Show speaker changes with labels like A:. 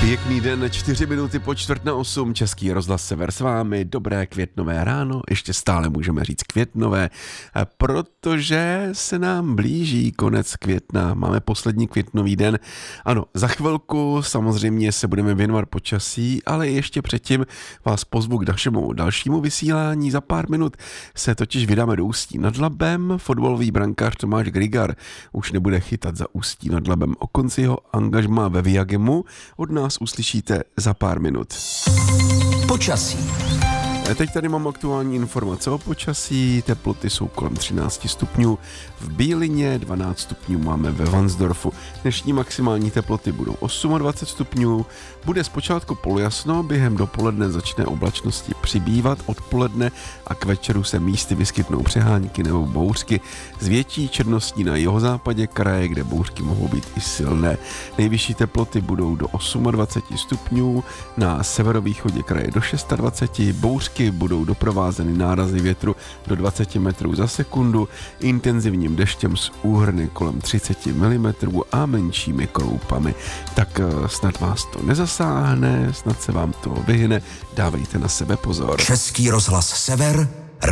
A: Pěkný den, 4 minuty po 7:45, Český rozhlas Sever s vámi, dobré květnové ráno, ještě stále můžeme říct květnové, protože se nám blíží konec května, máme poslední květnový den. Ano, za chvilku samozřejmě se budeme věnovat počasí, ale ještě předtím vás pozvu k našemu dalšímu vysílání. Za pár minut se totiž vydáme do Ústí nad Labem, fotbalový brankář Tomáš Grigar už nebude chytat za Ústí nad Labem. O konci jeho angažmá ve Viagemu od nás uslyšíte za pár minut.
B: Počasí.
A: Teď tady mám aktuální informace o počasí. Teploty jsou kolem 13 stupňů. V Bílině 12 stupňů máme ve Varnsdorfu. Dnešní maximální teploty budou 28 stupňů. Bude zpočátku polojasno, během dopoledne začne oblačnosti přibývat, odpoledne a k večeru se místy vyskytnou přehánky nebo bouřky. Zvětší čerností na jihozápadě kraje, kde bouřky mohou být i silné. Nejvyšší teploty budou do 28 stupňů, na severovýchodě kraje do 26, bouřky budou doprovázeny nárazy větru do 20 metrů za sekundu, intenzivním deštěm s úhrny kolem 30 mm a menšími kroupami. Tak snad vás to nezasáhne, snad se vám to vyhne, dávejte na sebe pozor.
B: Český rozhlas Sever,